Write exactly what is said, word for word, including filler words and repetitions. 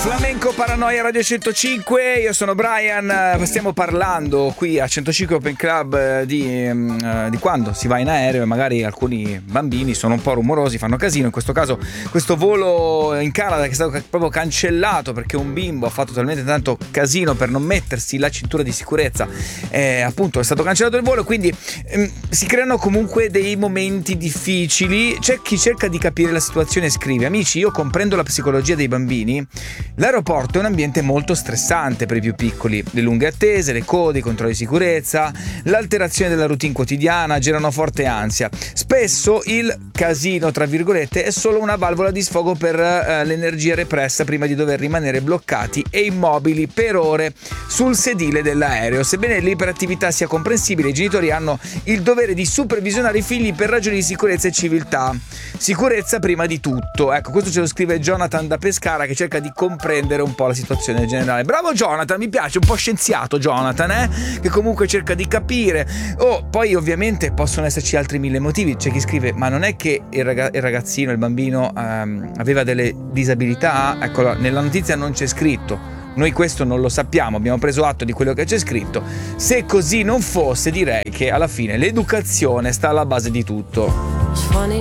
Flamenco Paranoia Radio centocinque, io sono Brian, stiamo parlando qui a centocinque Open Club di, uh, di quando si va in aereo e magari alcuni bambini sono un po' rumorosi, fanno casino. In questo caso questo volo in Canada che è stato proprio cancellato perché un bimbo ha fatto talmente tanto casino per non mettersi la cintura di sicurezza, eh, appunto è stato cancellato il volo, quindi ehm, si creano comunque dei momenti difficili. C'è chi cerca di capire la situazione e scrive: amici, io comprendo la psicologia dei bambini. L'aeroporto è un ambiente molto stressante per i più piccoli. Le lunghe attese, le code, i controlli di sicurezza, l'alterazione della routine quotidiana generano forte ansia. Spesso il casino, tra virgolette, è solo una valvola di sfogo per eh, l'energia repressa prima di dover rimanere bloccati e immobili per ore sul sedile dell'aereo. Sebbene l'iperattività sia comprensibile, i genitori hanno il dovere di supervisionare i figli per ragioni di sicurezza e civiltà. Sicurezza prima di tutto. Ecco, questo ce lo scrive Jonathan da Pescara, che cerca di comprendere un po' la situazione generale. Bravo Jonathan, mi piace, un po' scienziato Jonathan, eh? Che comunque cerca di capire. Oh, poi ovviamente possono esserci altri mille motivi. C'è chi scrive: ma non è che il, raga- il ragazzino, il bambino um, aveva delle disabilità? Ecco, nella notizia non c'è scritto. Noi questo non lo sappiamo, abbiamo preso atto di quello che c'è scritto. Se così non fosse, direi che alla fine l'educazione sta alla base di tutto.